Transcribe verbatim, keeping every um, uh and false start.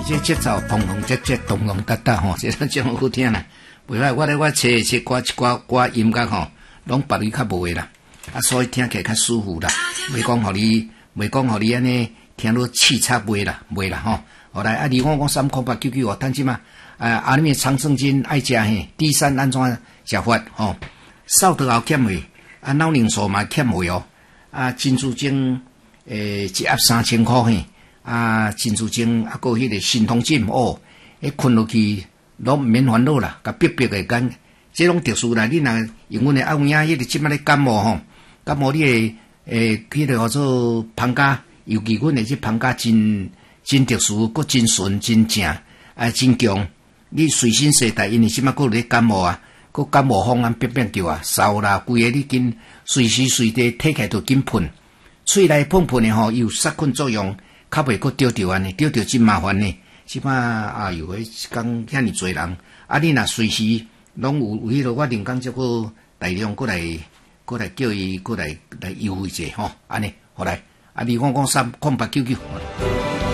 这节奏咚咚节节咚咚哒哒吼，这种好听啦。袂歹，我咧我找找歌一歌歌音乐吼，拢别你较无的啦，啊，所以听起来较舒服啦。袂讲互你，袂讲互你安尼听落气差袂啦，袂啦吼。后来啊，二五五三空八九九哦，等阵嘛，啊，阿里面长生津爱食嘿，低三安怎食法吼？扫倒后欠货，啊，脑凝素嘛欠货哦，啊，珍珠精诶一盒三千块嘿。啊，珍珠精啊，个迄个心通浸哦，迄困落去拢免烦恼啦，甲逼逼个干，这种特殊啦。你若用阮的阿姆亚迄个即摆咧感冒吼，感冒你诶诶，迄个叫做芳家，尤其阮的即芳家真真特殊，佫真纯真正啊，真强。你随身携带，因为即摆佫咧感冒啊，佫感冒风啊变变叫啊，扫啦，规个你紧随时随地摕起来就紧喷，喙内喷喷的吼，有杀菌作用。较袂阁丢掉安尼，丢掉真麻烦呢。即摆啊，有迄讲遐尼侪人，啊，你若随时拢有有迄个，我临工则个大量过来，过来叫伊过来来优惠者吼，安尼，好来，啊，二五五三空八九九。